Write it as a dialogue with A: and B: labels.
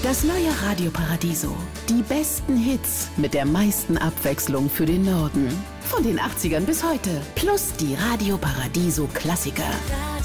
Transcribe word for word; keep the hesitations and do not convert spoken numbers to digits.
A: Das neue Radio Paradiso. Die besten Hits mit der meisten Abwechslung für den Norden. Von den achtzigern bis heute. Plus die Radio Paradiso Klassiker.